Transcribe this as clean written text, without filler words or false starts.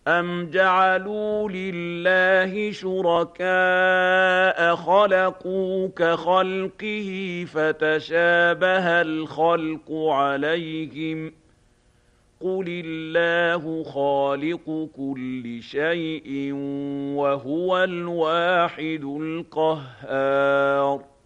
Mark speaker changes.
Speaker 1: أَمْ جَعَلُوا لِلَّهِ شُرَكَاءَ خَلَقُوا كَخَلْقِهِ فَتَشَابَهَ الْخَلْقُ عَلَيْهِمْ ۚ قُلِ اللَّهُ خَالِقُ كُلِّ شَيْءٍ وَهُوَ الْوَاحِدُ الْقَهَّارُ.